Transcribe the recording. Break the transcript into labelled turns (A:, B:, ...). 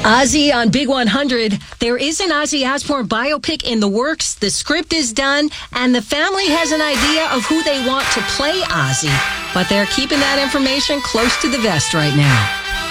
A: Ozzy on Big 100. There is an Ozzy Osbourne biopic in the works. The script is done, and the family has an idea of who they want to play Ozzy. But they're keeping that information close to the vest right now.